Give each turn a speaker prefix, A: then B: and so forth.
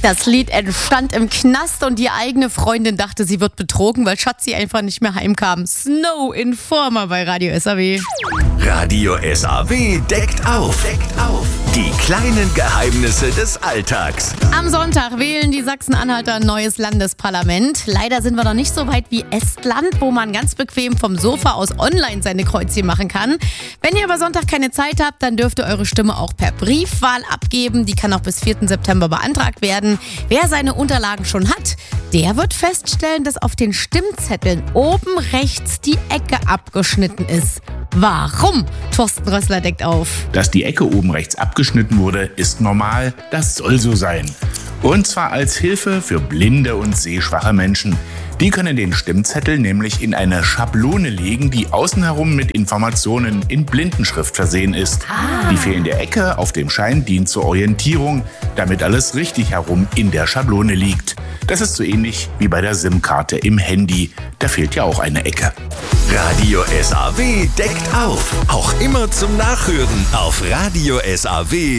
A: Das Lied entstand im Knast und die eigene Freundin dachte, sie wird betrogen, weil Schatzi einfach nicht mehr heimkam. Snow Informer bei Radio SAW.
B: Radio SAW deckt auf. Die kleinen Geheimnisse des Alltags.
A: Am Sonntag wählen die Sachsen-Anhalter ein neues Landesparlament. Leider sind wir noch nicht so weit wie Estland, wo man ganz bequem vom Sofa aus online seine Kreuzchen machen kann. Wenn ihr aber Sonntag keine Zeit habt, dann dürft ihr eure Stimme auch per Briefwahl abgeben. Die kann auch bis 4. September beantragt werden. Wer seine Unterlagen schon hat, der wird feststellen, dass auf den Stimmzetteln oben rechts die Ecke abgeschnitten ist. Warum? Thorsten Rössler deckt auf.
C: Dass die Ecke oben rechts abgeschnitten wurde, ist normal. Das soll so sein. Und zwar als Hilfe für blinde und sehschwache Menschen. Die können den Stimmzettel nämlich in eine Schablone legen, die außen herum mit Informationen in Blindenschrift versehen ist. Die fehlende Ecke auf dem Schein dient zur Orientierung, damit alles richtig herum in der Schablone liegt. Das ist so ähnlich wie bei der SIM-Karte im Handy. Da fehlt ja auch eine Ecke.
B: Radio SAW deckt auf. Auch immer zum Nachhören auf Radio SAW.